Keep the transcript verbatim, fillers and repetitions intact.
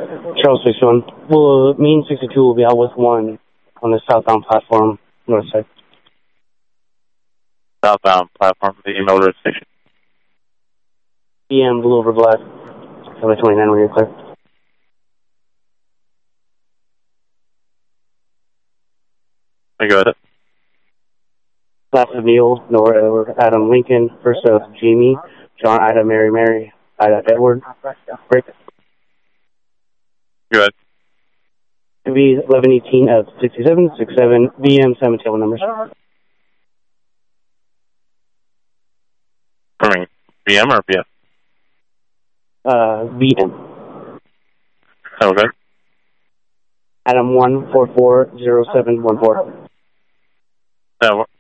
Charles sixty-one. Well, mean sixty-two will be out with one on the southbound platform, north side. Southbound platform for the email road station. B M blue over black. seven twenty-nine when you're clear. I go ahead. Last of Neil, Nora Edward, Adam Lincoln. First of Jamie, John, Ida, Mary, Mary, Ida, Edward. Break. Go ahead. It'll be eleven eighteen of sixty-seven, sixty-seven, B M, seven table numbers. Coming B M or B F? Uh, B M. Okay. Adam one four four zero seven one four. Uh,